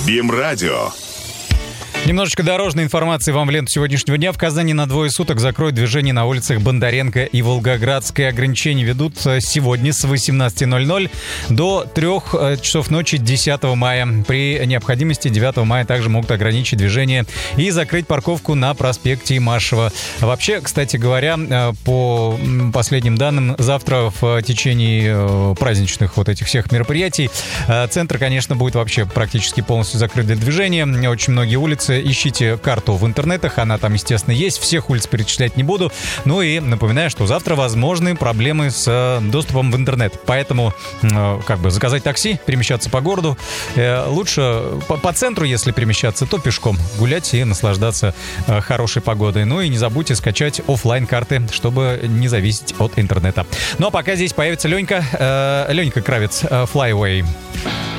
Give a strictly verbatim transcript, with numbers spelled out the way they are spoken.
БИМ-радио. Немножечко дорожной информации вам в ленту сегодняшнего дня. В Казани на двое суток закроют движение на улицах Бондаренко и Волгоградской. Ограничения ведут сегодня с восемнадцати ноль-ноль до трёх часов ночи десятого мая. При необходимости девятого мая также могут ограничить движение и закрыть парковку на проспекте Имашева. Вообще, кстати говоря, по последним данным, завтра в течение праздничных вот этих всех мероприятий центр, конечно, будет вообще практически полностью закрыт для движения. Очень многие улицы. Ищите карту в интернетах, она там, естественно, есть. Всех улиц перечислять не буду. Ну и напоминаю, что завтра возможны проблемы с доступом в интернет. Поэтому, как бы, заказать такси, перемещаться по городу. Лучше по, по центру, если перемещаться, то пешком гулять и наслаждаться хорошей погодой. Ну и не забудьте скачать офлайн-карты, чтобы не зависеть от интернета. Ну а пока здесь появится Ленька. Ленька Кравец, Fly Away.